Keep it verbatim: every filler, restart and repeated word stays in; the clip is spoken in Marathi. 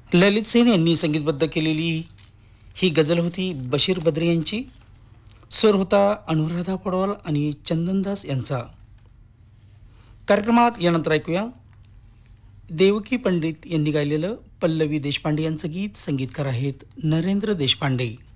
ललित सेन यांनी संगीतबद्ध केलेली ही गझल होती बशीर बद्री यांची. सूर होता अनुराधा पडवाल आणि चंदनदास यांचा. कार्यक्रमात यानंतर ऐकूया देवकी पंडित यांनी गायलेलं पल्लवी देशपांडे यांचं गीत. संगीतकार आहेत नरेंद्र देशपांडे.